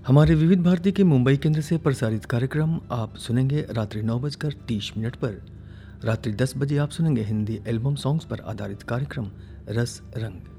हमारे विविध भारती के मुंबई केंद्र से प्रसारित कार्यक्रम आप सुनेंगे रात्रि 9:30 पर। रात्रि 10 बजे आप सुनेंगे हिंदी एल्बम सॉन्ग्स पर आधारित कार्यक्रम रस रंग।